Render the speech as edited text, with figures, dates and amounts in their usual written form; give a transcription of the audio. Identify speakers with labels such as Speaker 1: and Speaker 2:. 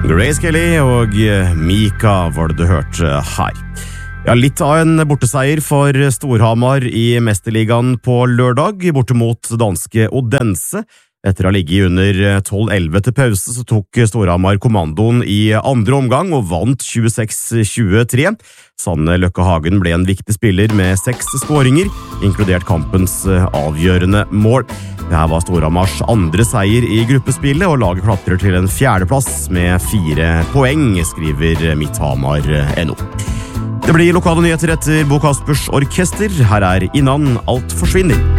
Speaker 1: Grace Kelly og Mika var det du hørte her. Ja, litt av en borteseier for Storhamar i Mesterligaen på lørdag, borte mot danske Odense. Etter å ha ligget under 12-11 til pause, så tok Storhamar kommandoen i andre omgang og vant 26-23. Sanne Løkke Hagen ble en viktig spiller med 6 skåringer, inkludert kampens avgjørende mål. Dette var Storhamars andre seier i gruppespillet, og laget klatrer til en 4. plass med 4 poeng, skriver Midthamar.no. Det blir lokale nyheter etter Bo Kaspers Orkester. Her Innan alt forsvinner.